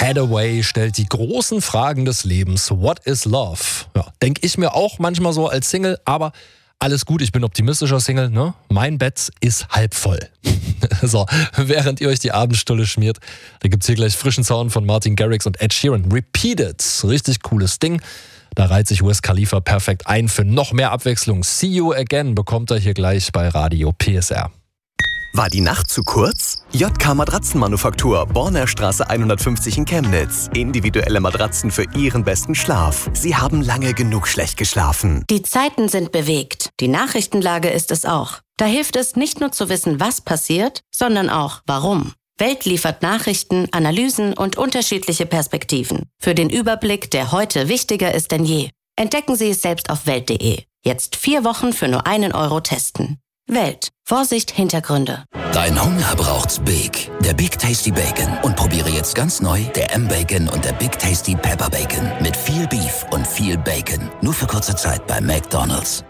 Hathaway stellt die großen Fragen des Lebens. What is love? Ja, denke ich mir auch manchmal so als Single, aber alles gut, ich bin optimistischer Single, ne? Mein Bett ist halb voll. So, während ihr euch die Abendstulle schmiert, da gibt's hier gleich frischen Sound von Martin Garrix und Ed Sheeran. Repeat It, richtig cooles Ding. Da reiht sich Wiz Khalifa perfekt ein für noch mehr Abwechslung. See You Again bekommt er hier gleich bei Radio PSR. War die Nacht zu kurz? JK Matratzenmanufaktur, Bornerstraße 150 in Chemnitz. Individuelle Matratzen für Ihren besten Schlaf. Sie haben lange genug schlecht geschlafen. Die Zeiten sind bewegt. Die Nachrichtenlage ist es auch. Da hilft es nicht nur zu wissen, was passiert, sondern auch warum. Welt liefert Nachrichten, Analysen und unterschiedliche Perspektiven. Für den Überblick, der heute wichtiger ist denn je. Entdecken Sie es selbst auf Welt.de. Jetzt 4 Wochen für nur €1 testen. Welt. Vorsicht, Hintergründe. Dein Hunger braucht's Big. Der Big Tasty Bacon. Und probiere jetzt ganz neu der M-Bacon und der Big Tasty Pepper Bacon. Mit viel Beef und viel Bacon. Nur für kurze Zeit bei McDonald's.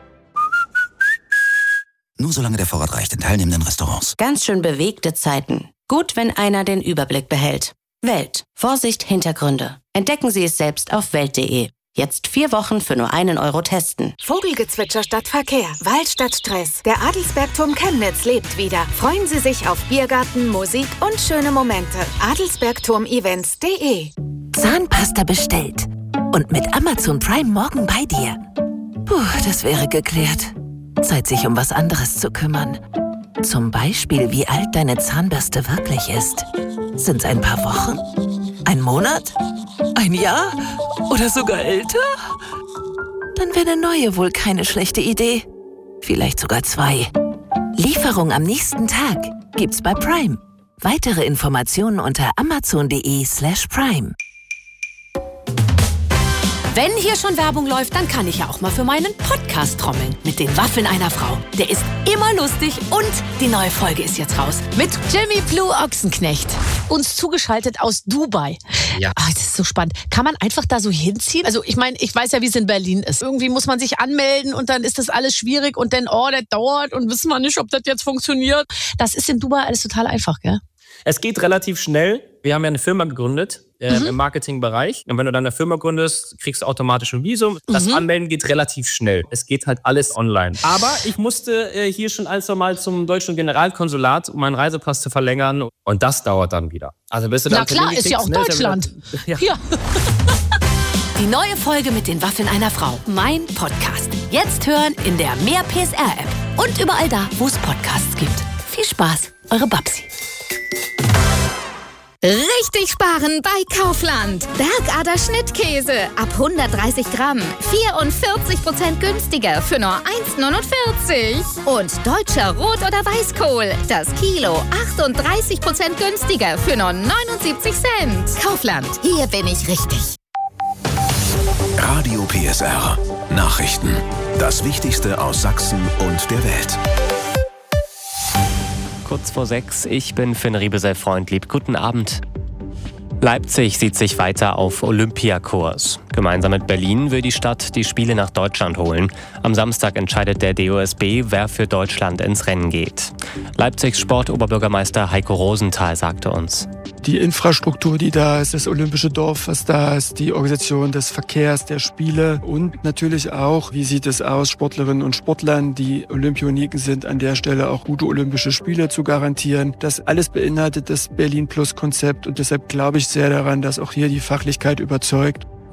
Nur solange der Vorrat reicht in teilnehmenden Restaurants. Ganz schön bewegte Zeiten. Gut, wenn einer den Überblick behält. Welt. Vorsicht, Hintergründe. Entdecken Sie es selbst auf Welt.de. Jetzt 4 Wochen für nur €1 testen. Vogelgezwitscher statt Verkehr, Wald statt Stress. Der Adelsbergturm Chemnitz lebt wieder. Freuen Sie sich auf Biergarten, Musik und schöne Momente. Adelsbergturmevents.de. Zahnpasta bestellt. Und mit Amazon Prime morgen bei dir. Puh, das wäre geklärt. Zeit, sich um was anderes zu kümmern. Zum Beispiel, wie alt deine Zahnbürste wirklich ist. Sind's ein paar Wochen? Ein Monat? Ein Jahr? Oder sogar älter? Dann wäre eine neue wohl keine schlechte Idee. Vielleicht sogar 2. Lieferung am nächsten Tag gibt's bei Prime. Weitere Informationen unter amazon.de/prime. Wenn hier schon Werbung läuft, dann kann ich ja auch mal für meinen Podcast trommeln. Mit den Waffeln einer Frau. Der ist immer lustig und die neue Folge ist jetzt raus. Mit Jimmy Blue Ochsenknecht. Uns zugeschaltet aus Dubai. Ja. Das ist so spannend. Kann man einfach da so hinziehen? Also ich meine, ich weiß ja, wie es in Berlin ist. Irgendwie muss man sich anmelden und dann ist das alles schwierig und dann, das dauert und wissen wir nicht, ob das jetzt funktioniert. Das ist in Dubai alles total einfach, gell? Es geht relativ schnell. Wir haben ja eine Firma gegründet im Marketingbereich. Und wenn du dann eine Firma gründest, kriegst du automatisch ein Visum. Das Anmelden geht relativ schnell. Es geht halt alles online. Aber ich musste hier schon ein, 2 Mal zum deutschen Generalkonsulat, um meinen Reisepass zu verlängern. Und das dauert dann wieder. Also bis du dann Na klar, ist ja auch Deutschland. Ja. Die neue Folge mit den Waffeln einer Frau. Mein Podcast. Jetzt hören in der Mehr PSR-App. Und überall da, wo es Podcasts gibt. Viel Spaß, eure Babsi. Richtig sparen bei Kaufland. Bergader Schnittkäse ab 130 Gramm. 44% günstiger für nur 1,49. Und deutscher Rot- oder Weißkohl. Das Kilo 38% günstiger für nur 79 Cent. Kaufland, hier bin ich richtig. Radio PSR. Nachrichten. Das Wichtigste aus Sachsen und der Welt. Kurz vor 6, ich bin Finn Riebesell-Freundlieb. Guten Abend. Leipzig sieht sich weiter auf Olympiakurs. Gemeinsam mit Berlin will die Stadt die Spiele nach Deutschland holen. Am Samstag entscheidet der DOSB, wer für Deutschland ins Rennen geht. Leipzigs Sportoberbürgermeister Heiko Rosenthal sagte uns: Die Infrastruktur, die da ist, das olympische Dorf, was da ist, die Organisation des Verkehrs, der Spiele und natürlich auch, wie sieht es aus, Sportlerinnen und Sportlern, die Olympioniken sind, an der Stelle auch gute olympische Spiele zu garantieren. Das alles beinhaltet das Berlin-Plus-Konzept und deshalb glaube ich sehr daran, dass auch hier die Fachlichkeit überzeugt.